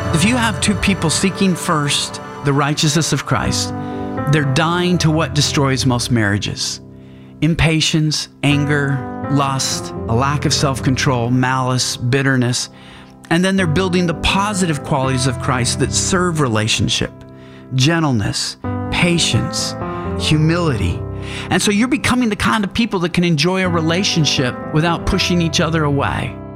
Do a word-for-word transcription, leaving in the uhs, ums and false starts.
If you have two people seeking first the righteousness of Christ, they're dying to what destroys most marriages: impatience, anger, lust, a lack of self-control, malice, bitterness. And then they're building the positive qualities of Christ that serve relationship: gentleness, patience, humility. And so you're becoming the kind of people that can enjoy a relationship without pushing each other away.